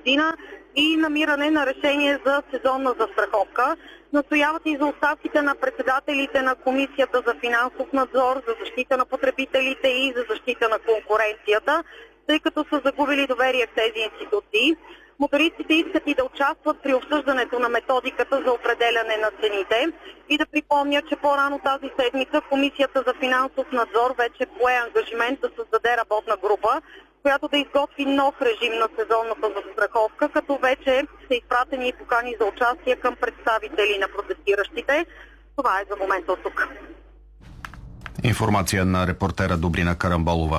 година и намиране на решение за сезонна застраховка. Настояват и за оставките на председателите на Комисията за финансов надзор, за защита на потребителите и за защита на конкуренцията, тъй като са загубили доверие в тези институции. Мотористите искат и да участват при обсъждането на методиката за определяне на цените и да припомня, че по-рано тази седмица Комисията за финансов надзор вече пое ангажимент да създаде работна група, която да изготви нов режим на сезонната застраховка, като вече са изпратени и покани за участие към представители на протестиращите. Това е за момента от тук. Информация на репортера Добрина Карамболова.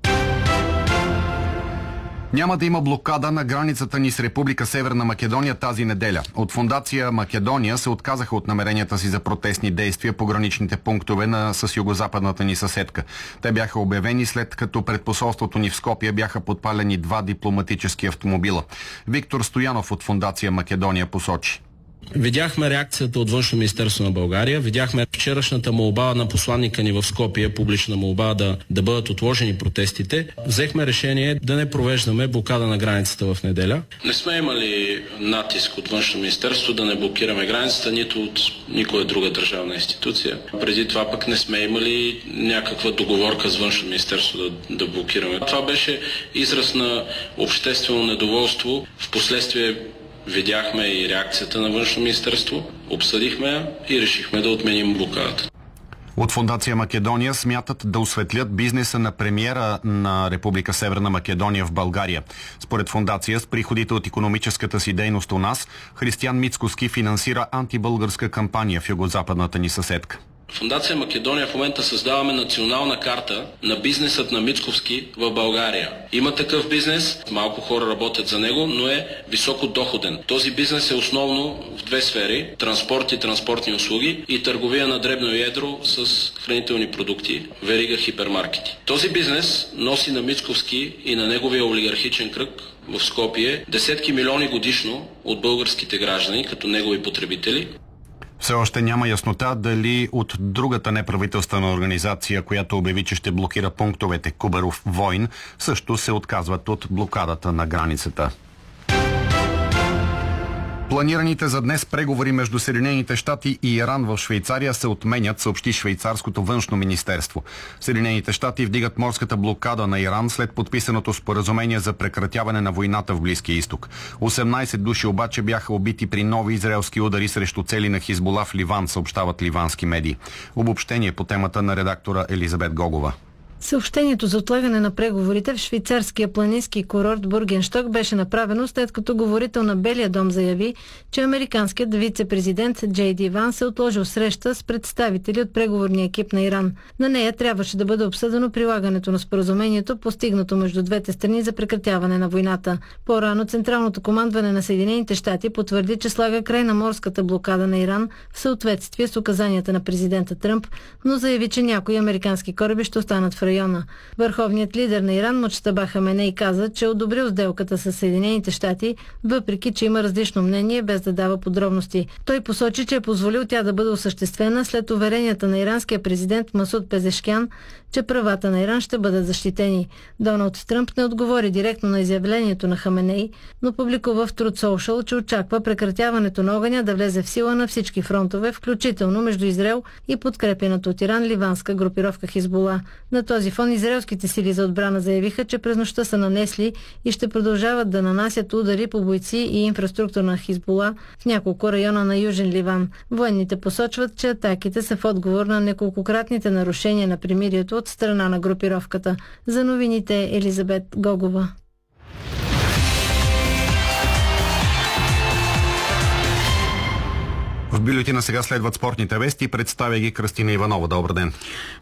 Няма да има блокада на границата ни с Република Северна Македония тази неделя. От фондация Македония се отказаха от намеренията си за протестни действия по граничните пунктове с югозападната ни съседка. Те бяха обявени след като пред посолството ни в Скопие бяха подпалени 2 дипломатически автомобила. Виктор Стоянов от фондация Македония посочи. Видяхме реакцията от Външно министерство на България, видяхме вчерашната молба на посланника ни в Скопие, публична молба да бъдат отложени протестите. Взехме решение да не провеждаме блокада на границата в неделя. Не сме имали натиск от Външно министерство да не блокираме границата, нито от никоя друга държавна институция. Преди това пък не сме имали някаква договорка с Външно министерство да блокираме. Това беше израз на обществено недоволство. Впоследствие видяхме и реакцията на Външно министерство, обсъдихме я и решихме да отменим блокадата. От фондация Македония смятат да осветлят бизнеса на премиера на Република Северна Македония в България. Според фондация, с приходите от икономическата си дейност у нас, Християн Мицкоски финансира антибългарска кампания в югозападната ни съседка. Фондация Македония в момента създаваме национална карта на бизнесът на Мицковски в България. Има такъв бизнес, малко хора работят за него, но е високо доходен. Този бизнес е основно в 2 сфери – транспорт и транспортни услуги и търговия на дребно и едро с хранителни продукти, верига хипермаркети. Този бизнес носи на Мицковски и на неговия олигархичен кръг в Скопие десетки милиони годишно от българските граждани, като негови потребители. Все още няма яснота дали от другата неправителствена организация, която обяви, че ще блокира пунктовете Кубаров Войн, също се отказват от блокадата на границата. Планираните за днес преговори между Съединените щати и Иран в Швейцария се отменят, съобщи швейцарското външно министерство. Съединените щати вдигат морската блокада на Иран след подписаното споразумение за прекратяване на войната в Близкия изток. 18 души обаче бяха убити при нови израелски удари срещу цели на Хизбула в Ливан, съобщават ливански медии. Обобщение по темата на редактора Елизабет Гогова. Съобщението за отлагане на преговорите в швейцарския планински курорт Бургенщок беше направено след като говорител на Белия дом заяви, че американският вице-президент Джей Ди Ванс е отложил среща с представители от преговорния екип на Иран. На нея трябваше да бъде обсъдено прилагането на споразумението, постигнато между двете страни за прекратяване на войната. По-рано Централното командване на Съединените щати потвърди, че слага край на морската блокада на Иран в съответствие с указанията на президента Тръмп, но заяви, че някои американски кораби ще останат в района. Върховният лидер на Иран Муджтаба Хаменей каза, че е одобрил сделката с Съединените щати, въпреки че има различно мнение, без да дава подробности. Той посочи, че е позволил тя да бъде осъществена след уверенията на иранския президент Масуд Пезешкян, че правата на Иран ще бъдат защитени. Доналд Тръмп не отговори директно на изявлението на Хаменей, но публикува в Truth Social, че очаква прекратяването на огъня да влезе в сила на всички фронтове, включително между Израел и подкрепената от Иран ливанска групировка Хизбула. На този фон израелските сили за отбрана заявиха, че през нощта са нанесли и ще продължават да нанасят удари по бойци и инфраструктура на Хизбула в няколко района на Южен Ливан. Военните посочват, че атаките са в отговор на неколкократните нарушения на примирието от страна на групировката. За новините Елизабет Гогова. В бюлетина сега следват спортните вести. Представя ги Кръстина Иванова. Добър ден.